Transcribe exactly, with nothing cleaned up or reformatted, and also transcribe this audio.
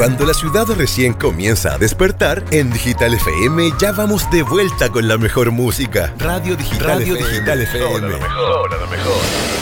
Cuando la ciudad recién comienza a despertar, en Digital F M ya vamos de vuelta con la mejor música. Radio Digital, Radio F M. Digital F M. Hola, lo mejor, hola, lo mejor.